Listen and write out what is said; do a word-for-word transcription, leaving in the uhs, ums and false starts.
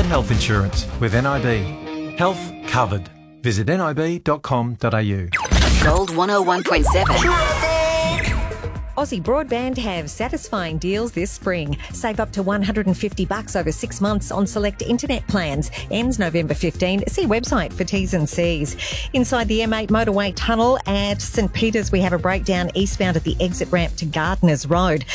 health insurance with N I B. Health covered. Visit nib dot com dot a u. Gold one oh one point seven. Aussie Broadband have satisfying deals this spring. Save up to one hundred fifty bucks over six months on select internet plans. Ends November fifteenth. See website for T's and C's. Inside the M eight motorway tunnel at St Peters, we have a breakdown eastbound at the exit ramp to Gardeners Road.